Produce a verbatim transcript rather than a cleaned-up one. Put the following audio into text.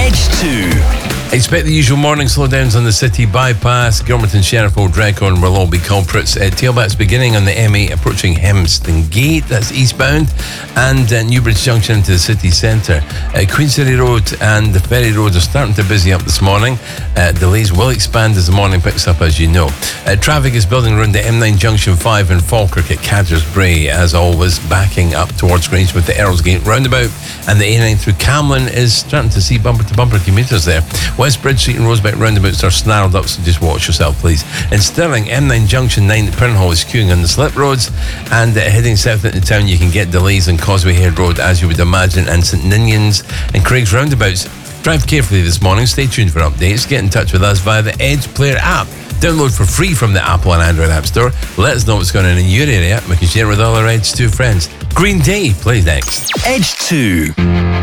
Edge two. Expect the usual morning slowdowns on the city bypass. Gilmerton, Sheriff, Old Dreghorn will all be culprits. Uh, tailbacks beginning on the M eight approaching Hemston Gate, that's eastbound, and uh, Newbridge Junction into the city centre. Uh, Queen City Road and the Ferry Road are starting to busy up this morning. Uh, delays will expand as the morning picks up, as you know. Uh, traffic is building around the M nine Junction five in Falkirk at Cadgersbray, as always, backing up towards Grangemouth, the Earls Gate roundabout, and the A nine through Camlin is starting to see bumper-to-bumper commuters there. West Bridge Street and Rosebeck roundabouts are snarled up, so just watch yourself, please. In Stirling, M nine Junction nine at Pinnhall is queuing on the slip roads, and uh, heading south into town, you can get delays on Causeway Head Road, as you would imagine, and St Ninians and Craig's roundabouts. Drive carefully this morning. Stay tuned for updates. Get in touch with us via the Edge Player app. Download for free from the Apple and Android App Store. Let us know what's going on in your area. We can share it with all our Edge two friends. Green Day plays next. Edge two.